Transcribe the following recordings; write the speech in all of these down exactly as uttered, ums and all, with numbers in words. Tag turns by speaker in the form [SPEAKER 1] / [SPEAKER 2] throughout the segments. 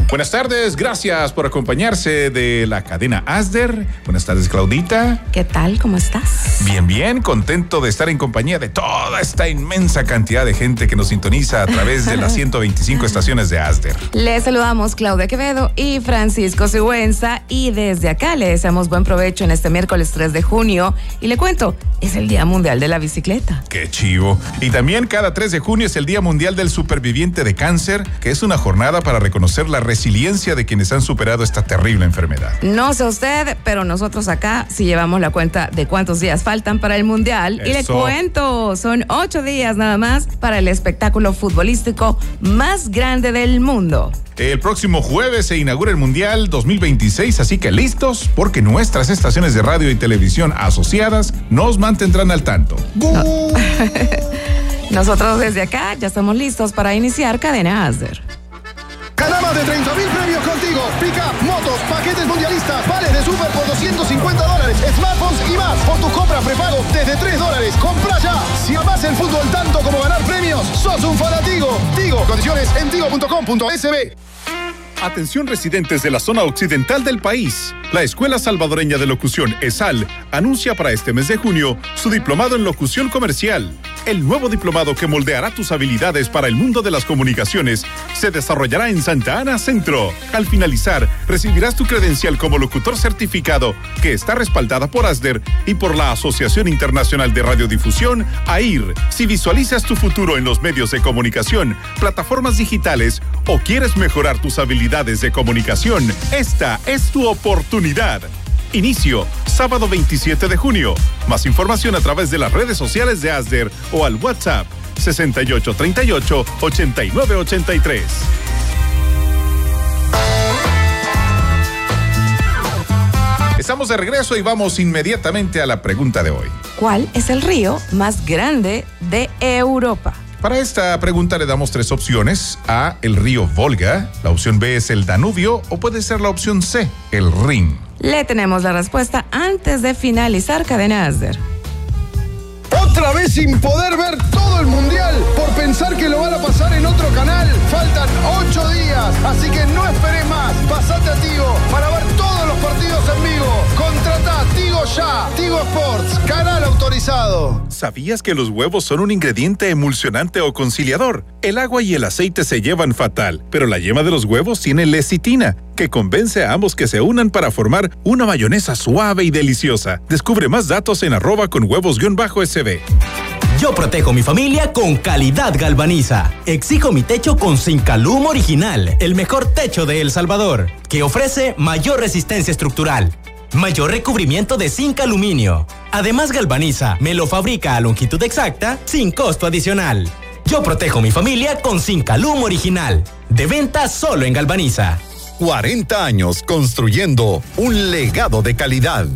[SPEAKER 1] Buenas tardes, gracias por acompañarse de la cadena Asder. Buenas tardes, Claudita.
[SPEAKER 2] ¿Qué tal? ¿Cómo estás?
[SPEAKER 1] Bien, bien, contento de estar en compañía de toda esta inmensa cantidad de gente que nos sintoniza a través de las ciento veinticinco estaciones de Asder.
[SPEAKER 2] Les saludamos Claudia Quevedo y Francisco Sigüenza, y desde acá le deseamos buen provecho en este miércoles tres de junio. Y le cuento, es el Día Mundial de la Bicicleta.
[SPEAKER 1] ¡Qué chivo! Y también cada tres de junio es el Día Mundial del Superviviente de Cáncer, que es una jornada para reconocer la resiliencia de quienes han superado esta terrible enfermedad.
[SPEAKER 2] No sé usted, pero nosotros acá sí llevamos la cuenta de cuántos días faltan para el Mundial.
[SPEAKER 1] Eso.
[SPEAKER 2] Y le cuento, son ocho días nada más para el espectáculo futbolístico más grande del mundo.
[SPEAKER 1] El próximo jueves se inaugura el Mundial dos mil veintiséis, así que listos, porque nuestras estaciones de radio y televisión asociadas nos mantendrán al tanto.
[SPEAKER 2] No. Nosotros desde acá ya estamos listos para iniciar Cadena Asder.
[SPEAKER 3] Gana más de treinta mil premios contigo. Pick-up, motos, paquetes mundialistas, vales de super por doscientos cincuenta dólares, smartphones y más. Por tu compra prepago desde tres dólares. ¡Compra ya! Si amás el fútbol tanto como ganar premios, sos un fanatigo. Tigo, condiciones en tigo punto com punto es be.
[SPEAKER 4] Atención residentes de la zona occidental del país. La Escuela Salvadoreña de Locución, ESAL, anuncia para este mes de junio su diplomado en locución comercial. El nuevo diplomado que moldeará tus habilidades para el mundo de las comunicaciones se desarrollará en Santa Ana Centro. Al finalizar, recibirás tu credencial como locutor certificado, que está respaldada por Asder y por la Asociación Internacional de Radiodifusión, A I R. Si visualizas tu futuro en los medios de comunicación, plataformas digitales o quieres mejorar tus habilidades de comunicación, esta es tu oportunidad. Inicio, sábado veintisiete de junio. Más información a través de las redes sociales de Asder o al WhatsApp sesenta y ocho treinta y ocho ochenta y nueve ochenta y tres.
[SPEAKER 1] Estamos de regreso y vamos inmediatamente a la pregunta de hoy.
[SPEAKER 2] ¿Cuál es el río más grande de Europa?
[SPEAKER 1] Para esta pregunta le damos tres opciones. A, el río Volga. La opción B es el Danubio, o puede ser la opción C, el Rin.
[SPEAKER 2] Le tenemos la respuesta antes de finalizar Cadena Asder.
[SPEAKER 3] Otra vez sin poder ver todo el mundial por pensar que lo van a pasar en otro canal. Faltan ocho días, así que no esperes más. Pasate a Tigo para ver todos los partidos en vivo. Contrata Tigo ya. Tigo Sports, canal autorizado.
[SPEAKER 4] ¿Sabías que los huevos son un ingrediente emulsionante o conciliador? El agua y el aceite se llevan fatal, pero la yema de los huevos tiene lecitina, que convence a ambos que se unan para formar una mayonesa suave y deliciosa. Descubre más datos en arroba con huevos guión bajo S B.
[SPEAKER 5] Yo protejo mi familia con Calidad Galvaniza. Exijo mi techo con Zincalum Original, el mejor techo de El Salvador, que ofrece mayor resistencia estructural, mayor recubrimiento de zinc aluminio. Además, Galvaniza me lo fabrica a longitud exacta sin costo adicional. Yo protejo mi familia con Zincalum Original. De venta solo en Galvaniza.
[SPEAKER 6] cuarenta años construyendo un legado de calidad.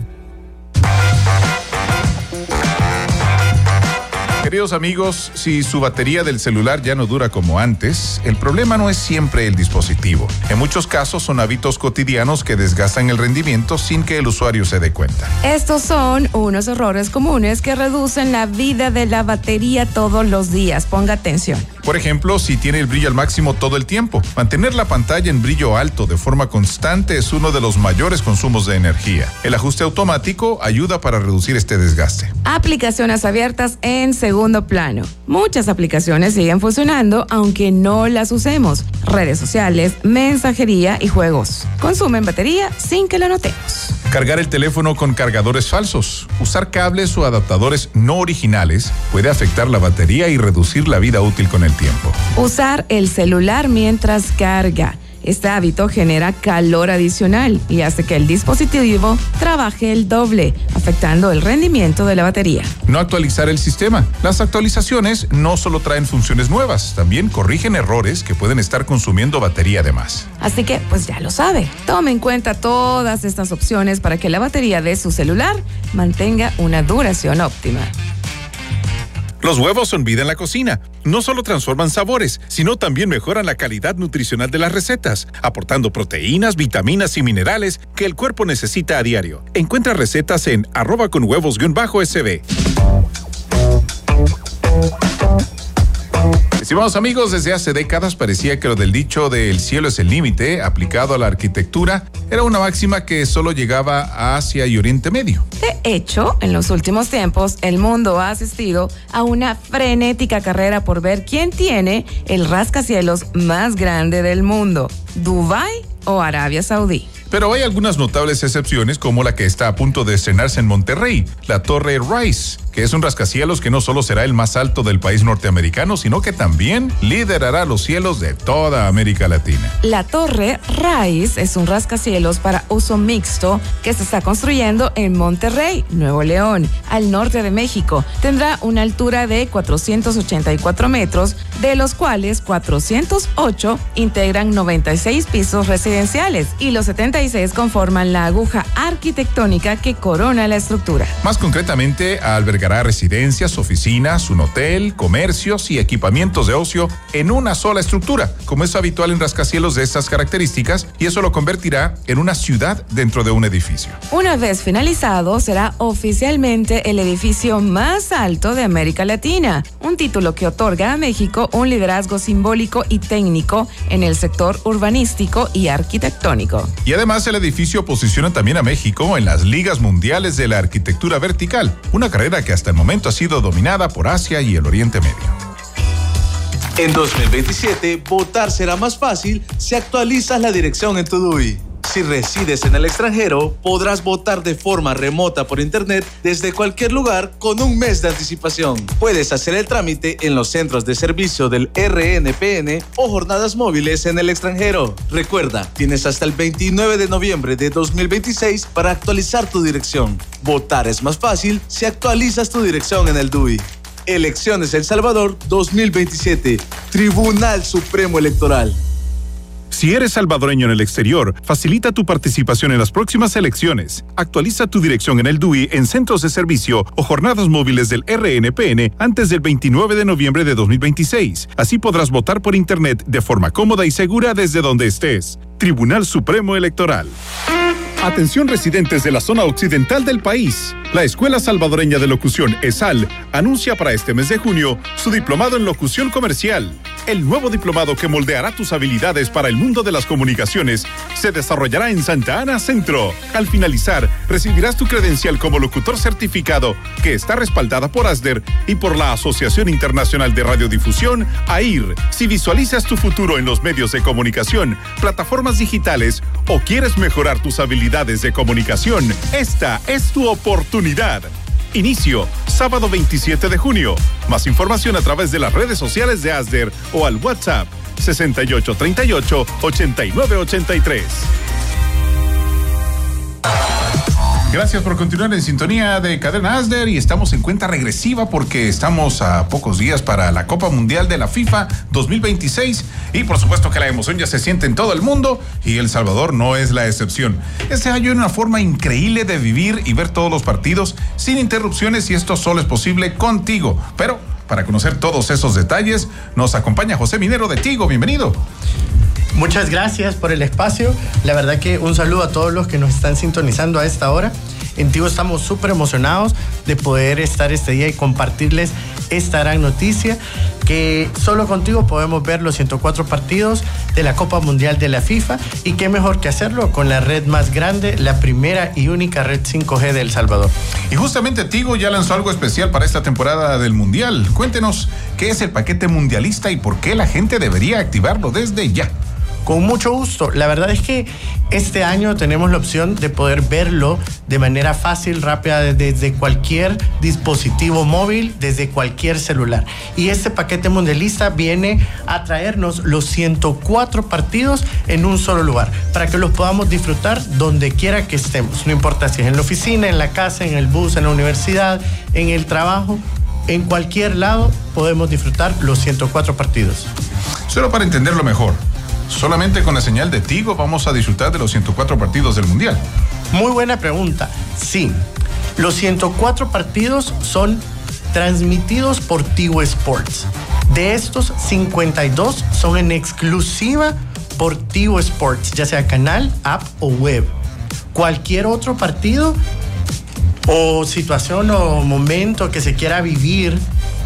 [SPEAKER 1] Queridos amigos, si su batería del celular ya no dura como antes, el problema no es siempre el dispositivo. En muchos casos son hábitos cotidianos que desgastan el rendimiento sin que el usuario se dé cuenta.
[SPEAKER 2] Estos son unos errores comunes que reducen la vida de la batería todos los días. Ponga atención.
[SPEAKER 1] Por ejemplo, si tiene el brillo al máximo todo el tiempo, mantener la pantalla en brillo alto de forma constante es uno de los mayores consumos de energía. El ajuste automático ayuda para reducir este desgaste.
[SPEAKER 2] Aplicaciones abiertas en segundo plano. Muchas aplicaciones siguen funcionando aunque no las usemos. Redes sociales, mensajería y juegos. Consumen batería sin que lo notemos.
[SPEAKER 1] Cargar el teléfono con cargadores falsos. Usar cables o adaptadores no originales puede afectar la batería y reducir la vida útil con el tiempo.
[SPEAKER 2] Usar el celular mientras carga. Este hábito genera calor adicional y hace que el dispositivo trabaje el doble, afectando el rendimiento de la batería.
[SPEAKER 1] No actualizar el sistema. Las actualizaciones no solo traen funciones nuevas, también corrigen errores que pueden estar consumiendo batería de más.
[SPEAKER 2] Así que, pues ya lo sabe. Tome en cuenta todas estas opciones para que la batería de su celular mantenga una duración óptima.
[SPEAKER 4] Los huevos son vida en la cocina. No solo transforman sabores, sino también mejoran la calidad nutricional de las recetas, aportando proteínas, vitaminas y minerales que el cuerpo necesita a diario. Encuentra recetas en arroba con huevos guión bajo S B.
[SPEAKER 1] Estimados amigos, desde hace décadas parecía que lo del dicho de el cielo es el límite, aplicado a la arquitectura, era una máxima que solo llegaba a Asia y Oriente Medio.
[SPEAKER 2] De hecho, en los últimos tiempos, el mundo ha asistido a una frenética carrera por ver quién tiene el rascacielos más grande del mundo, Dubái o Arabia Saudí.
[SPEAKER 1] Pero hay algunas notables excepciones, como la que está a punto de estrenarse en Monterrey, la Torre Rice, que es un rascacielos que no solo será el más alto del país norteamericano, sino que también liderará los cielos de toda América Latina.
[SPEAKER 2] La Torre Rice es un rascacielos para uso mixto que se está construyendo en Monterrey, Nuevo León, al norte de México. Tendrá una altura de cuatrocientos ochenta y cuatro metros, de los cuales cuatrocientos ocho integran noventa y seis pisos residenciales y los setenta y seis conforman la aguja arquitectónica que corona la estructura.
[SPEAKER 1] Más concretamente, albergará residencias, oficinas, un hotel, comercios y equipamientos de ocio en una sola estructura, como es habitual en rascacielos de estas características, y eso lo convertirá en una ciudad dentro de un edificio.
[SPEAKER 2] Una vez finalizado, será oficialmente el edificio más alto de América Latina, un título que otorga a México un liderazgo simbólico y técnico en el sector urbanístico y arquitectónico.
[SPEAKER 1] Y además el edificio posiciona también a México en las ligas mundiales de la arquitectura vertical, una carrera que hasta el momento ha sido dominada por Asia y el Oriente Medio.
[SPEAKER 7] En dos mil veintisiete, votar será más fácil si actualizas la dirección en tu D U I. Si resides en el extranjero, podrás votar de forma remota por internet desde cualquier lugar con un mes de anticipación. Puedes hacer el trámite en los centros de servicio del R N P N o jornadas móviles en el extranjero. Recuerda, tienes hasta el veintinueve de noviembre de dos mil veintiséis para actualizar tu dirección. Votar es más fácil si actualizas tu dirección en el D U I. Elecciones El Salvador dos mil veintisiete. Tribunal Supremo Electoral.
[SPEAKER 4] Si eres salvadoreño en el exterior, facilita tu participación en las próximas elecciones. Actualiza tu dirección en el D U I en centros de servicio o jornadas móviles del R N P N antes del veintinueve de noviembre de dos mil veintiséis. Así podrás votar por internet de forma cómoda y segura desde donde estés. Tribunal Supremo Electoral. Atención residentes de la zona occidental del país. La Escuela Salvadoreña de Locución ESAL anuncia para este mes de junio su diplomado en locución comercial. El nuevo diplomado que moldeará tus habilidades para el mundo de las comunicaciones se desarrollará en Santa Ana Centro. Al finalizar, recibirás tu credencial como locutor certificado que está respaldada por ASDER y por la Asociación Internacional de Radiodifusión, A I R. Si visualizas tu futuro en los medios de comunicación, plataformas digitales o quieres mejorar tus habilidades de comunicación, esta es tu oportunidad. Inicio, sábado veintisiete de junio. Más información a través de las redes sociales de ASDER o al WhatsApp sesenta y ocho treinta y ocho ochenta y nueve ochenta y tres.
[SPEAKER 1] Gracias por continuar en sintonía de Cadena ASDER y estamos en cuenta regresiva porque estamos a pocos días para la Copa Mundial de la FIFA dos mil veintiséis y por supuesto que la emoción ya se siente en todo el mundo y El Salvador no es la excepción. Este año hay una forma increíble de vivir y ver todos los partidos sin interrupciones y esto solo es posible contigo. Pero para conocer todos esos detalles nos acompaña José Minero de Tigo. Bienvenido.
[SPEAKER 8] Muchas gracias por el espacio. La verdad que un saludo a todos los que nos están sintonizando a esta hora. En Tigo estamos súper emocionados de poder estar este día y compartirles esta gran noticia que solo contigo podemos ver los ciento cuatro partidos de la Copa Mundial de la FIFA y qué mejor que hacerlo con la red más grande, la primera y única red cinco G de El Salvador.
[SPEAKER 1] Y justamente Tigo ya lanzó algo especial para esta temporada del Mundial. Cuéntenos qué es el paquete mundialista y por qué la gente debería activarlo desde ya.
[SPEAKER 8] Con mucho gusto. La verdad es que este año tenemos la opción de poder verlo de manera fácil, rápida, desde cualquier dispositivo móvil, desde cualquier celular. Y este paquete mundialista viene a traernos los ciento cuatro partidos en un solo lugar, para que los podamos disfrutar donde quiera que estemos. No importa si es en la oficina, en la casa, en el bus, en la universidad, en el trabajo, en cualquier lado podemos disfrutar los ciento cuatro partidos.
[SPEAKER 1] Solo para entenderlo mejor, solamente con la señal de Tigo vamos a disfrutar de los ciento cuatro partidos del Mundial.
[SPEAKER 8] Muy buena pregunta. Sí, los ciento cuatro partidos son transmitidos por Tigo Sports. De estos, cincuenta y dos son en exclusiva por Tigo Sports, ya sea canal, app o web. Cualquier otro partido o situación o momento que se quiera vivir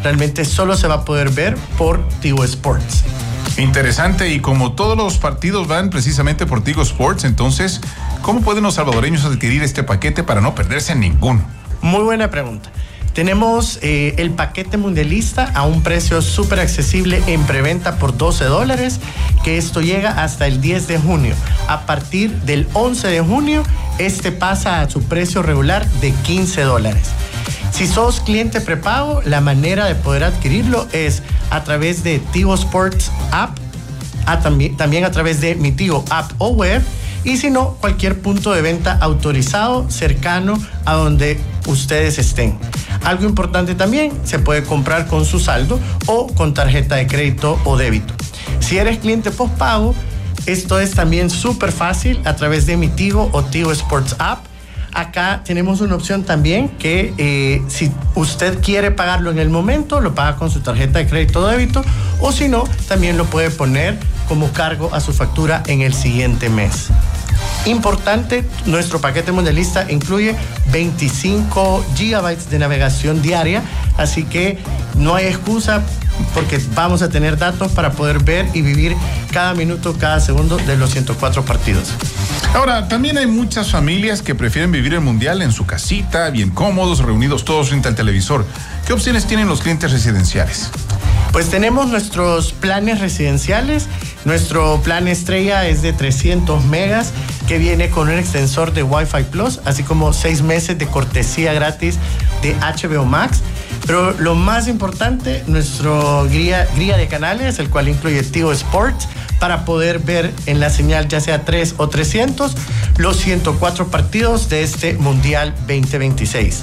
[SPEAKER 8] realmente solo se va a poder ver por Tigo Sports.
[SPEAKER 1] Interesante, y como todos los partidos van precisamente por Tigo Sports, entonces, ¿cómo pueden los salvadoreños adquirir este paquete para no perderse ninguno?
[SPEAKER 8] Muy buena pregunta. Tenemos eh, el paquete mundialista a un precio súper accesible en preventa por doce dólares, que esto llega hasta el diez de junio. A partir del once de junio, este pasa a su precio regular de quince dólares. Si sos cliente prepago, la manera de poder adquirirlo es a través de Tigo Sports App, a también, también a través de Mi Tigo App o web, y si no, cualquier punto de venta autorizado cercano a donde ustedes estén. Algo importante también, se puede comprar con su saldo o con tarjeta de crédito o débito. Si eres cliente postpago, esto es también súper fácil a través de Mi Tigo o Tigo Sports App. Acá tenemos una opción también que eh, si usted quiere pagarlo en el momento, lo paga con su tarjeta de crédito o débito, o si no, también lo puede poner como cargo a su factura en el siguiente mes. Importante, nuestro paquete mundialista incluye veinticinco gigabytes de navegación diaria, así que no hay excusa porque vamos a tener datos para poder ver y vivir cada minuto, cada segundo de los ciento cuatro partidos.
[SPEAKER 1] Ahora, también hay muchas familias que prefieren vivir el Mundial en su casita, bien cómodos, reunidos todos frente al televisor. ¿Qué opciones tienen los clientes residenciales?
[SPEAKER 8] Pues tenemos nuestros planes residenciales. Nuestro plan estrella es de trescientos megas, que viene con un extensor de Wi-Fi Plus, así como seis meses de cortesía gratis de H B O Max. Pero lo más importante, nuestro guía, guía de canales, el cual incluye Tigo Sports, para poder ver en la señal ya sea tres o trescientos los ciento cuatro partidos de este Mundial veinte veintiséis.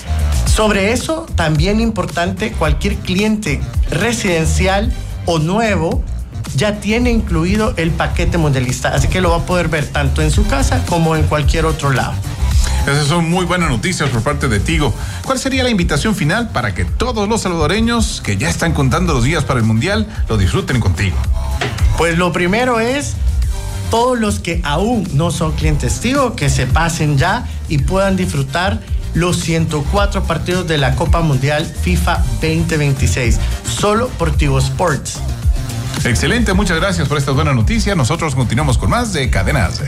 [SPEAKER 8] Sobre eso, también importante, cualquier cliente residencial o nuevo ya tiene incluido el paquete mundialista, así que lo va a poder ver tanto en su casa como en cualquier otro lado.
[SPEAKER 1] Esas son muy buenas noticias por parte de Tigo. ¿Cuál sería la invitación final para que todos los salvadoreños que ya están contando los días para el Mundial lo disfruten contigo?
[SPEAKER 8] Pues lo primero es, todos los que aún no son clientes Tigo, que se pasen ya y puedan disfrutar los ciento cuatro partidos de la Copa Mundial FIFA veinte veintiséis, solo por Tigo Sports.
[SPEAKER 1] Excelente, muchas gracias por estas buenas noticias. Nosotros continuamos con más de Cadena Acer.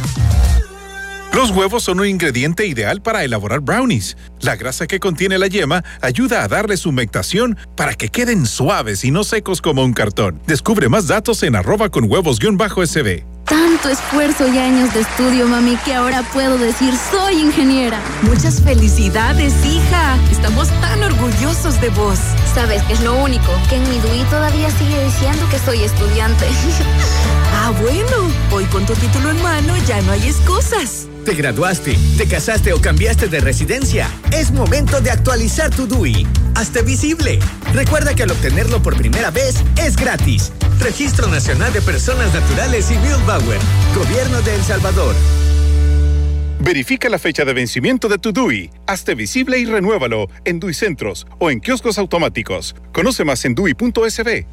[SPEAKER 4] Los huevos son un ingrediente ideal para elaborar brownies. La grasa que contiene la yema ayuda a darles humectación para que queden suaves y no secos como un cartón. Descubre más datos en arroba con huevos-sb.
[SPEAKER 9] Tanto esfuerzo y años de estudio, mami, que ahora puedo decir soy ingeniera.
[SPEAKER 10] Muchas felicidades, hija. Estamos tan orgullosos de vos.
[SPEAKER 9] ¿Sabes qué es lo único? Que en mi D U I todavía sigue diciendo que soy estudiante.
[SPEAKER 10] Ah, bueno. Hoy con tu título en mano ya no hay excusas.
[SPEAKER 11] ¿Te graduaste, te casaste o cambiaste de residencia? Es momento de actualizar tu D U I. Hazte visible. Recuerda que al obtenerlo por primera vez es gratis. Registro Nacional de Personas Naturales y Bildbauer. Gobierno de El Salvador.
[SPEAKER 4] Verifica la fecha de vencimiento de tu D U I. Hazte visible y renuévalo en D U I Centros o en kioscos automáticos. Conoce más en D U I punto S B.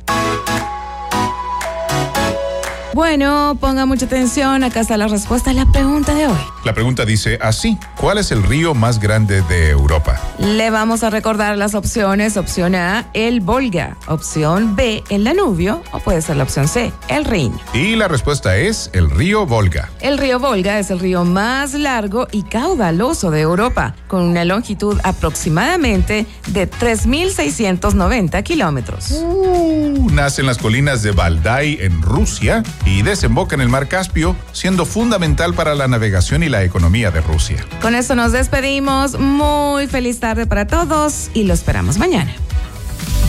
[SPEAKER 2] Bueno, ponga mucha atención, acá está la respuesta a la pregunta de hoy.
[SPEAKER 1] La pregunta dice así: ¿cuál es el río más grande de Europa?
[SPEAKER 2] Le vamos a recordar las opciones. Opción A, el Volga. Opción B, el Danubio. O puede ser la opción C, el Rin.
[SPEAKER 1] Y la respuesta es el río Volga.
[SPEAKER 2] El río Volga es el río más largo y caudaloso de Europa, con una longitud aproximadamente de tres mil seiscientos noventa kilómetros.
[SPEAKER 1] Uh, nace en las colinas de Valdai en Rusia y desemboca en el mar Caspio, siendo fundamental para la navegación y la economía de Rusia.
[SPEAKER 2] Con eso nos despedimos. Muy feliz tarde para todos y lo esperamos mañana.